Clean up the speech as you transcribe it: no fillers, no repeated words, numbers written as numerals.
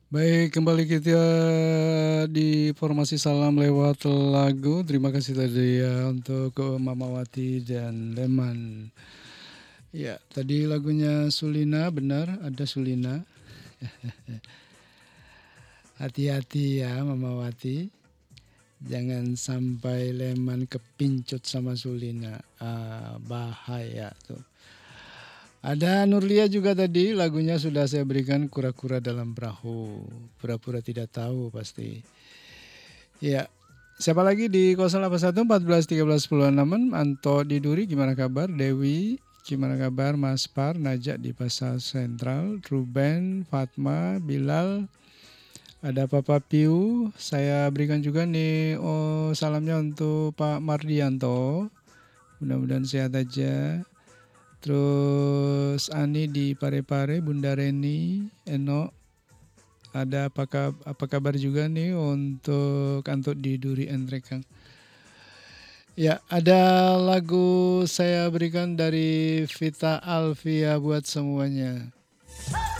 Baik, kembali kita di formasi salam lewat lagu. Terima kasih tadi ya untuk Mama Wati dan Leman. Ya, tadi lagunya Sulina, benar ada Sulina. Hati-hati ya Mama Wati, jangan sampai Leman kepincut sama Sulina. Bahaya tuh. Ada Nurlia juga tadi, lagunya sudah saya berikan Kura-kura dalam perahu. Pura-pura tidak tahu pasti. Ya, siapa lagi di 081 14 13 10 Anto di Duri, gimana kabar? Dewi, gimana kabar? Mas Par, Najak di Pasar Sentral, Ruben, Fatma, Bilal, ada Papa Piu. Saya berikan juga nih salamnya untuk Pak Mardianto. Mudah-mudahan sehat aja. Terus Ani di Parepare, Bunda Reni, Eno, ada apa kabar juga nih untuk Anto di Duri Entrekang. Ya, ada lagu saya berikan dari Vita Alvia buat semuanya.